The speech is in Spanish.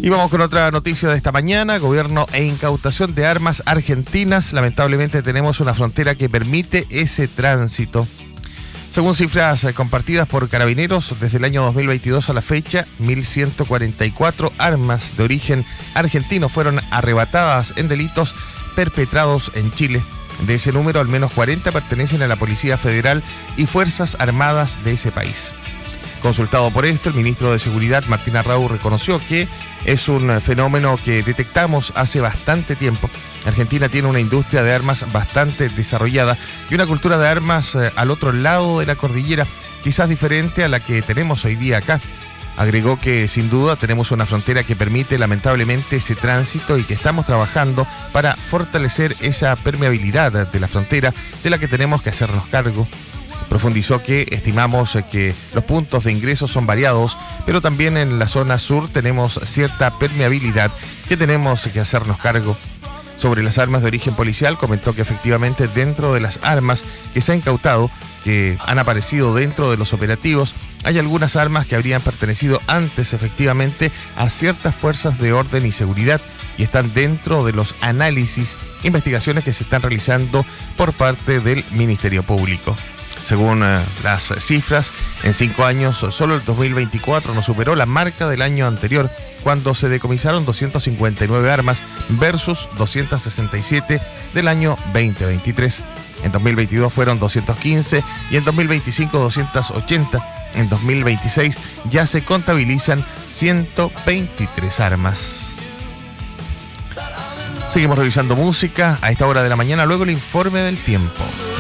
Y vamos con otra noticia de esta mañana. Gobierno e incautación de armas argentinas. Lamentablemente tenemos una frontera que permite ese tránsito. Según cifras compartidas por Carabineros, desde el año 2022 a la fecha, 1.144 armas de origen argentino fueron arrebatadas en delitos perpetrados en Chile. De ese número, al menos 40 pertenecen a la Policía Federal y Fuerzas Armadas de ese país. Consultado por esto, el ministro de Seguridad, Martín Arrau, reconoció que es un fenómeno que detectamos hace bastante tiempo. Argentina tiene una industria de armas bastante desarrollada y una cultura de armas al otro lado de la cordillera, quizás diferente a la que tenemos hoy día acá. Agregó que sin duda tenemos una frontera que permite lamentablemente ese tránsito y que estamos trabajando para fortalecer esa permeabilidad de la frontera de la que tenemos que hacernos cargo. Profundizó que estimamos que los puntos de ingreso son variados, pero también en la zona sur tenemos cierta permeabilidad que tenemos que hacernos cargo. Sobre las armas de origen policial, comentó que efectivamente dentro de las armas que se han incautado, que han aparecido dentro de los operativos, hay algunas armas que habrían pertenecido antes efectivamente a ciertas fuerzas de orden y seguridad y están dentro de los análisis, investigaciones que se están realizando por parte del Ministerio Público. Según las cifras, en 5 años, solo el 2024 no superó la marca del año anterior, cuando se decomisaron 259 armas versus 267 del año 2023. En 2022 fueron 215 y en 2025 280. En 2026 ya se contabilizan 123 armas. Seguimos revisando música a esta hora de la mañana, luego el informe del tiempo.